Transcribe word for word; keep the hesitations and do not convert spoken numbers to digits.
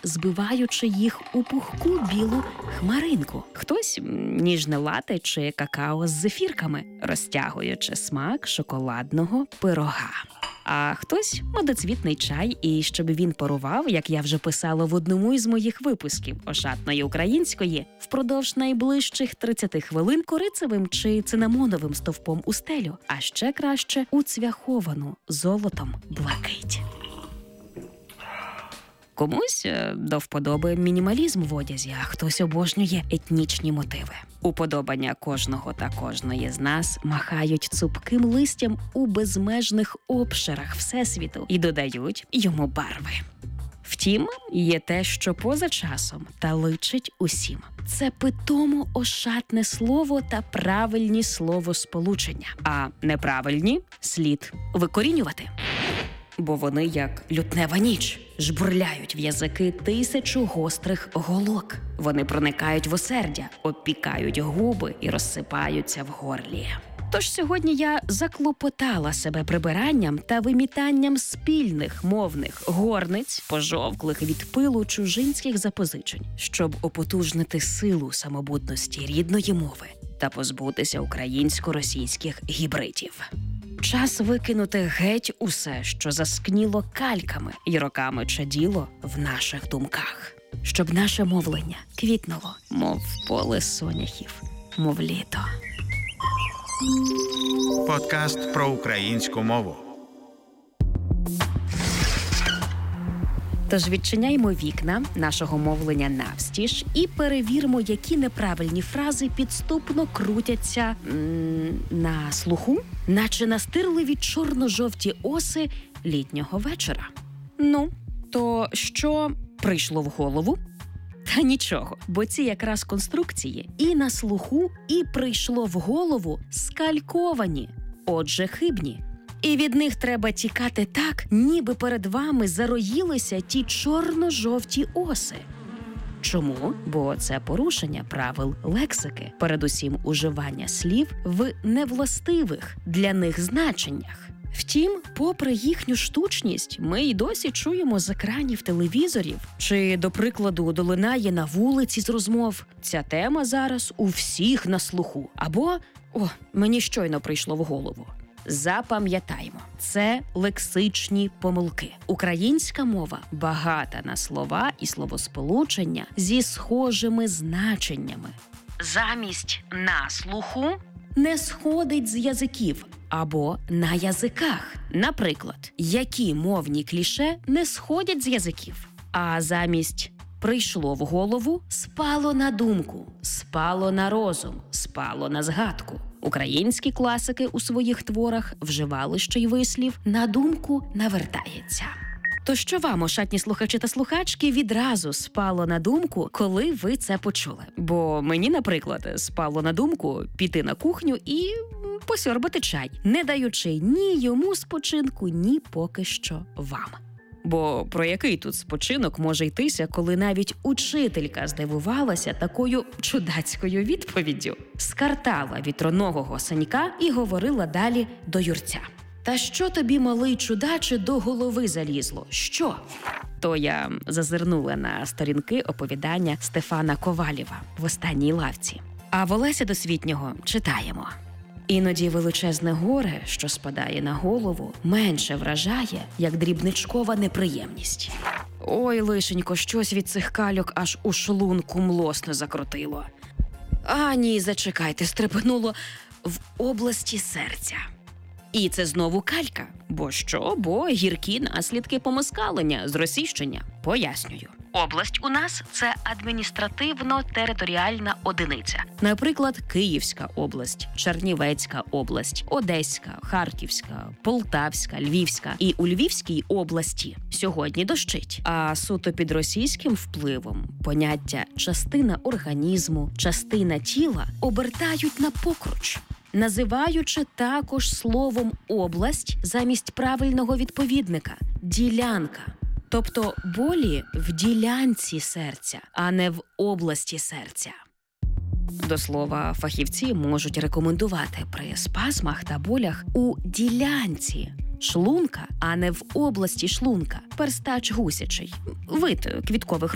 збиваючи їх у пухку білу хмаринку. Хтось ніжне лате чи какао з зефірками, розтягуючи смак шоколадного пирога. А хтось – модоцвітний чай, і щоб він парував, як я вже писала в одному із моїх випусків «Ошатної української», впродовж найближчих тридцяти хвилин корицевим чи цинамоновим стовпом у стелю, а ще краще – у цвяховану золотом блакить. Комусь до вподоби мінімалізм в одязі, а хтось обожнює етнічні мотиви. Уподобання кожного та кожної з нас махають цупким листям у безмежних обширах Всесвіту і додають йому барви. Втім, є те, що поза часом та личить усім. Це питомо ошатне слово та правильні словосполучення, а неправильні слід викорінювати. Бо вони, як лютнева ніч, жбурляють в язики тисячу гострих голок. Вони проникають в осердя, обпікають губи і розсипаються в горлі. Тож сьогодні я заклопотала себе прибиранням та вимітанням спільних мовних горниць, пожовклих від пилу чужинських запозичень, щоб опотужнити силу самобутності рідної мови та позбутися українсько-російських гібридів. Час викинути геть усе, що заскніло кальками і роками чаділо в наших думках. Щоб наше мовлення квітнуло, мов поле соняхів, мов літо. Подкаст про українську мову. Тож відчиняймо вікна нашого мовлення навстіж і перевірмо, які неправильні фрази підступно крутяться м- на слуху, наче настирливі чорно-жовті оси літнього вечора. Ну, то що прийшло в голову? Та нічого, бо ці якраз конструкції і на слуху, і прийшло в голову скальковані, отже хибні. І від них треба тікати так, ніби перед вами зароїлися ті чорно-жовті оси. Чому? Бо це порушення правил лексики, передусім уживання слів в невластивих для них значеннях. Втім, попри їхню штучність, ми й досі чуємо з екранів телевізорів, чи, до прикладу, долинає на вулиці з розмов. Ця тема зараз у всіх на слуху. Або, о, мені щойно прийшло в голову. Запам'ятаймо, це лексичні помилки. Українська мова багата на слова і словосполучення зі схожими значеннями. Замість «на слуху» не сходить з язиків або «на язиках». Наприклад, які мовні кліше не сходять з язиків, а замість «прийшло в голову» спало на думку, спало на розум, спало на згадку. Українські класики у своїх творах вживали ще й вислів «на думку навертається». То що вам, ошатні слухачі та слухачки, відразу спало на думку, коли ви це почули? Бо мені, наприклад, спало на думку піти на кухню і посьорбати чай, не даючи ні йому спочинку, ні поки що вам. Бо про який тут спочинок може йтися, коли навіть учителька здивувалася такою чудацькою відповіддю? Скартала вітроногого Санька і говорила далі до Юрця. «Та що тобі, малий чудаче, до голови залізло? Що?» То я зазирнула на сторінки оповідання Стефана Ковалєва «В останній лавці». А в Олеся Досвітнього читаємо. «Іноді величезне горе, що спадає на голову, менше вражає, як дрібничкова неприємність». Ой, лишенько, щось від цих кальок аж у шлунку млосно закрутило. А ні, зачекайте, стрепенуло в області серця. І це знову калька. Бо що? Бо гіркі наслідки помоскалення, зросійщення. Пояснюю. Область у нас – це адміністративно-територіальна одиниця. Наприклад, Київська область, Чернівецька область, Одеська, Харківська, Полтавська, Львівська. І у Львівській області сьогодні дощить. А суто під російським впливом поняття «частина організму», «частина тіла» обертають на покруч, називаючи також словом «область» замість правильного відповідника – «ділянка». Тобто болі в ділянці серця, а не в області серця. До слова, фахівці можуть рекомендувати при спазмах та болях у ділянці шлунка, а не в області шлунка. Перстач гусячий – вид квіткових